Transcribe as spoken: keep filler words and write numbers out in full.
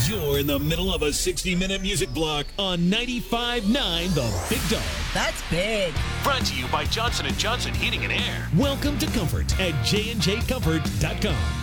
You're in the middle of a sixty-minute music block on ninety-five point nine The Big Dog. That's big. Brought to you by Johnson and Johnson Heating and Air. Welcome to Comfort at J and J Comfort dot com.